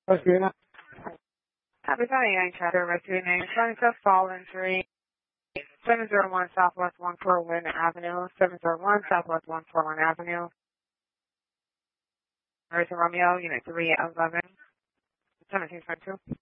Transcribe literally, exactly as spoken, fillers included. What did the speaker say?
Rescue nine. Happy Valley Chatter Rescue name. Trying to fall injury. seven zero one Southwest one forty-one Avenue. seven zero one Southwest one forty-one Avenue. American Romeo, Unit three eleven. seventeen twenty-two.